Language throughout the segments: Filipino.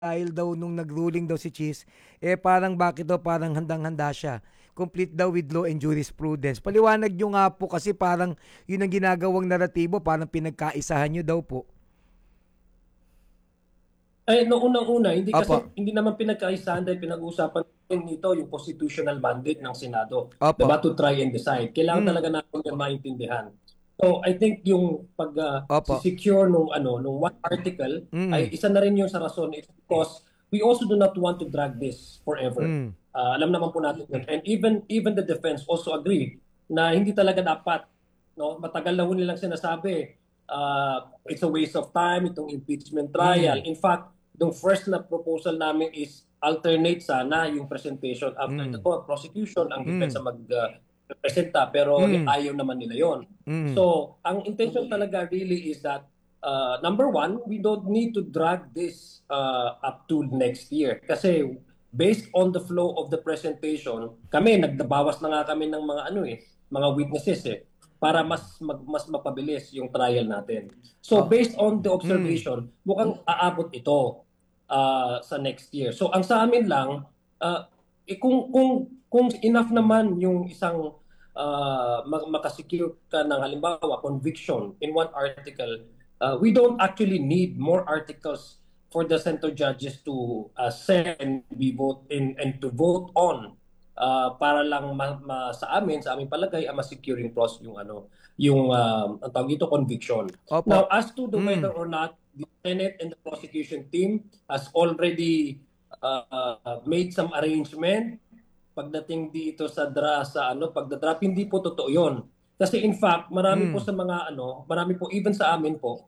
dahil daw nung nag-ruling daw si Cheese, parang bakit daw parang handang-handa siya. Complete daw with law and jurisprudence. Paliwanag nyo nga po kasi parang yun ang ginagawang naratibo, parang pinagkaisahan nyo daw po. Ay, noong unang-una, hindi Opo, kasi hindi naman pinagkaisahan dahil pinag-uusapan natin nito yung constitutional mandate ng Senado, opo. diba, to try and decide. Kailangan Mm, talaga natin yung maintindihan. So, I think yung pag opo. secure nung one article ay Mm, isa na rin yung sa rason is because we also do not want to drag this forever. mm, Alam naman po natin yun. And even the defense also agree na hindi talaga dapat, no, matagal na ho nilang sinasabi, it's a waste of time itong impeachment trial. mm, In fact, yung first na proposal namin is alternate sana yung presentation after the mm, prosecution, ang defense mm, ang presenta, pero mm, ayaw naman nila yon. mm. So, ang intention talaga really is that number one, we don't need to drag this up to next year. Kasi based on the flow of the presentation, kami, nagdabawas na nga kami ng mga mga witnesses para mas mapabilis yung trial natin. So Oh, based on the mm, observation, mukhang aabot ito sa next year. So ang sa amin lang, uh, kung enough naman yung isang makasecure ka ng halimbawa conviction in one article, we don't actually need more articles for the center judges to send, we vote in, and to vote on para lang sa aming palagay ma-secure yung process yung ang tawag dito conviction. opo. Now as to the whether Mm, or not the Senate and the prosecution team has already made some arrangement pagdating dito sa pagda-drop, hindi po totoo 'yon. Kasi in fact, marami po mm, sa mga marami po even sa amin po,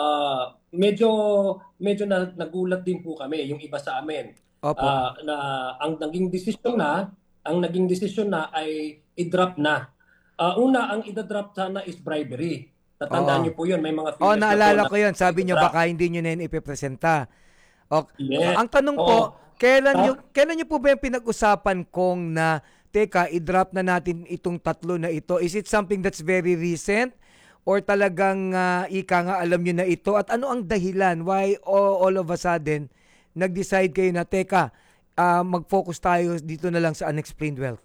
medyo nagulat din po kami yung iba sa amin. opo. Na ang naging desisyon na ay i-drop na. Una, ang i-drop sana is bribery. Oo. Tatandaan niyo po 'yun, may mga Oh, figures na po naalala na ko 'yon. Sabi nyo i-drop. baka hindi nyo na yun ipipresenta. Ok. Yes. Ang tanong po, Oo. Tap- kailan nyo po ba yung pinag-usapan kong na, teka, i-drop na natin itong tatlo na ito? Is it something that's very recent? Or talagang ika nga alam nyo na ito? At ano ang dahilan? Why all of a sudden, nag-decide kayo na, teka, mag-focus tayo dito na lang sa unexplained wealth?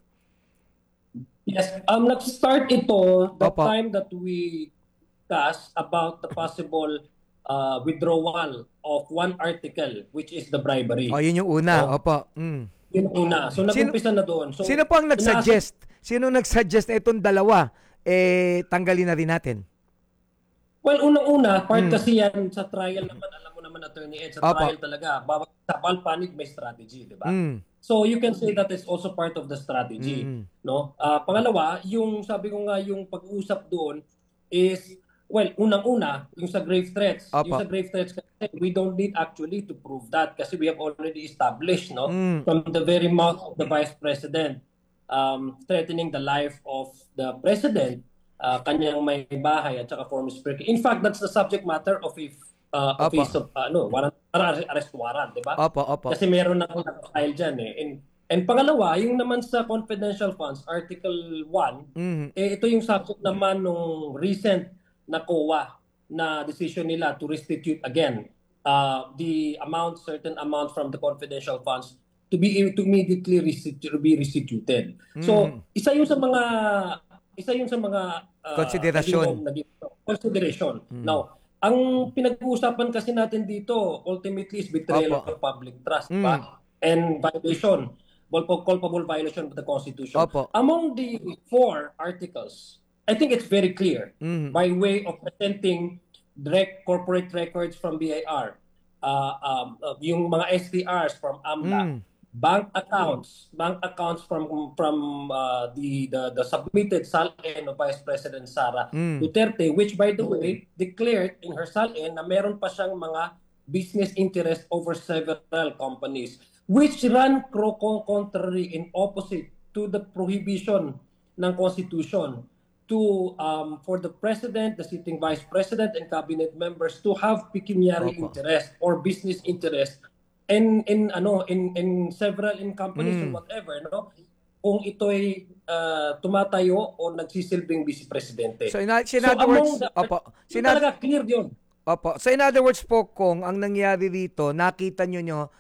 Yes, nag-start ito the Opo. time that we discussed about the possible withdrawal of one article, which is the O, bribery. yun yung una. No? Opo. Mm. Yun una. So Sino, nag-umpisa na doon. So sino po ang inaasok. nag-suggest? Sino nag-suggest na itong dalawa? Tanggalin na rin natin. Well, unang-una, part Mm. kasi yan sa trial naman, alam mo naman, Attorney Ed, sa Opo. trial talaga, bawat sapal panig may strategy, di ba? Mm. So you can say that is also part of the strategy, Mm. no? Pangalawa, yung sabi ko nga yung pag-usap doon is, well, unang-una, yung sa grave threats. Yung Opo. sa grave threats kasi we don't need actually to prove that kasi we have already established, no, Mm. from the very mouth of the Vice President, threatening the life of the President, kanyang may bahay at saka former speaker. In fact, that's the subject matter of Opo. warrant, arrest warrant, di ba? Opo, opo. Kasi meron na akong nakafile dyan eh. And pangalawa, yung naman sa confidential funds, Article 1, Mm. ito yung subject naman nung recent na COA na decision nila to restitute again the amount, certain amount from the confidential funds to be immediately be restituted. So, Mm. isa yun sa mga Konsiderasyon. naging consideration. Mm. Now, ang pinag-uusapan kasi natin dito ultimately is betrayal Opo. of public trust, Mm. ba? And culpable violation of the Constitution. Opo. Among the four articles, I think it's very clear Mm. by way of presenting direct corporate records from BIR, yung mga STRs from AMLA, Mm. bank accounts from the submitted SALN of Vice President Sara Mm. Duterte, which by the way declared in her SALN na meron pa siyang mga business interest over several companies which run contrary and opposite to the prohibition ng Constitution to for the President, the sitting Vice President, and cabinet members to have pecuniary Opo. interest or business interest in several companies or Mm. whatever, no, kung ito'y tumatayo o nagsisilbing vice presidente. So, in So other among words, the opo. talaga clear 'yon. Opo. So in other words po, kung ang nangyari dito, nakita nyo